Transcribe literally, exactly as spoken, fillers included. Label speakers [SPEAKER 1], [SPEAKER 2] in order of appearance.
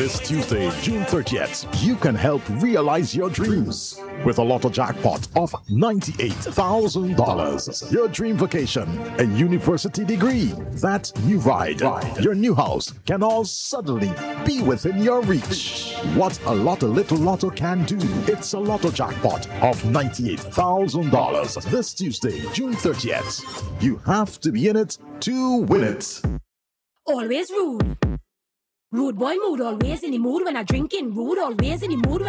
[SPEAKER 1] This Tuesday, June thirtieth, you can help realize your dreams with a lotto jackpot of ninety-eight thousand dollars. Your dream vacation, a university degree, that new ride, your new house can all suddenly be within your reach. What a Lotto Little Lotto can do. It's a lotto jackpot of ninety-eight thousand dollars this Tuesday, June thirtieth. You have to be in it to win it.
[SPEAKER 2] Always rude. Rude boy mood, always in the mood when I drinking. Rude, always in the mood when